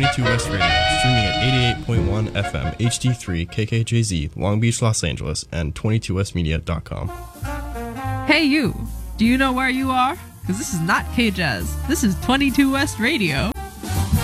22 West Radio, streaming at 88.1 FM, HD3, KKJZ, Long Beach, Los Angeles, and 22westmedia.com. Hey you, do you know where you are? Because this is not K-Jazz, this is 22 West Radio.